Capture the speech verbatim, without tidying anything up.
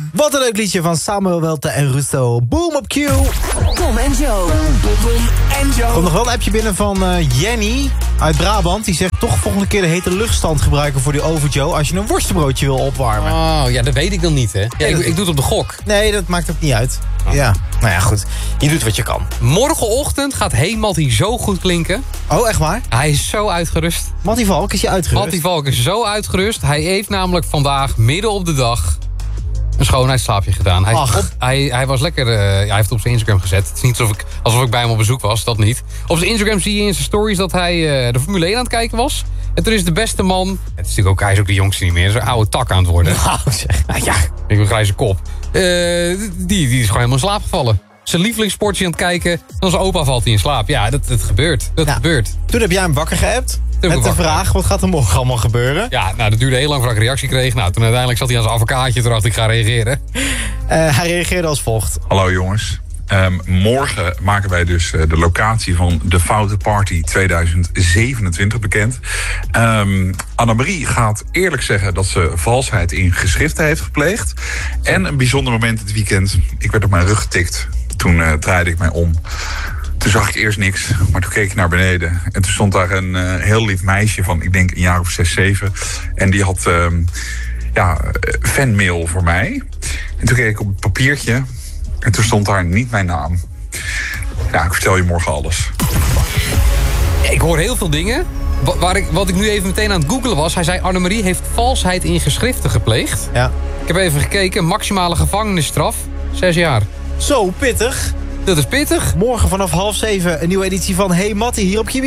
Wat een leuk liedje van Samuel Welte en Russo. Boom op Q. Tom en Joe. Tom en Joe. Komt nog wel een appje binnen van uh, Jenny uit Brabant. Die zegt toch volgende keer de hete luchtstand gebruiken voor die oven, Joe. Als je een worstenbroodje wil opwarmen. Oh, ja, dat weet ik dan niet, hè. Ja, ik, ik doe het op de gok. Nee, dat maakt ook niet uit. Oh. Ja, nou ja, goed. Je doet wat je kan. Morgenochtend gaat Hey Mattie zo goed klinken. Oh, echt waar? Hij is zo uitgerust. Mattie Valk is je uitgerust? Mattie Valk is zo uitgerust. Hij heeft namelijk vandaag, midden op de dag, een schoonheidsslaapje gedaan. Hij, op, hij, hij was lekker, uh, hij heeft het op zijn Instagram gezet. Het is niet alsof ik, alsof ik bij hem op bezoek was, dat niet. Op zijn Instagram zie je in zijn stories dat hij uh, de Formule één aan het kijken was. En toen is de beste man, het is natuurlijk ook, hij is ook de jongste niet meer, zo'n oude tak aan het worden. Nou, zeg. Nou ja, ik heb een grijze kop. Uh, die, die is gewoon helemaal in slaap gevallen. Zijn lievelingssportje aan het kijken, dan zijn opa valt hij in slaap. Ja, dat, dat gebeurt. Dat nou, gebeurt. Toen heb jij hem wakker geappt. Met de vraag, wat gaat er morgen allemaal gebeuren? Ja, nou, dat duurde heel lang voordat ik een reactie kreeg. Nou, toen uiteindelijk zat hij aan zijn advocaatje. Toen dacht ik, ik ga reageren. Uh, hij reageerde als volgt. Hallo jongens. Um, morgen maken wij dus uh, de locatie van de Foute Party tweeduizend zevenentwintig bekend. Um, Annemarie gaat eerlijk zeggen dat ze valsheid in geschriften heeft gepleegd. En een bijzonder moment dit weekend. Ik werd op mijn rug getikt. Toen uh, draaide ik mij om. Toen zag ik eerst niks, maar toen keek ik naar beneden. En toen stond daar een uh, heel lief meisje van, ik denk een jaar of zes, zeven. En die had uh, ja, fanmail voor mij. En toen keek ik op het papiertje. En toen stond daar niet mijn naam. Ja, ik vertel je morgen alles. Ik hoor heel veel dingen. Waar ik, wat ik nu even meteen aan het googelen was. Hij zei, Annemarie heeft valsheid in geschriften gepleegd. Ja. Ik heb even gekeken. Maximale gevangenisstraf, zes jaar. Zo, pittig. Dat is pittig. Morgen vanaf half zeven een nieuwe editie van Hey Mattie hier op Q B.